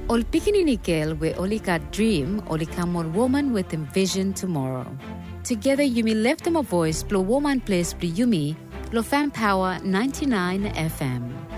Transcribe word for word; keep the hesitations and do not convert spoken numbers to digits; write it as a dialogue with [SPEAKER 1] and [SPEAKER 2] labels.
[SPEAKER 1] Ol pikinini girl we only got dream, only come on woman with a vision tomorrow. Together you may lift them a voice, blow woman place, blow Yumi, blow fan power ninety-nine F M.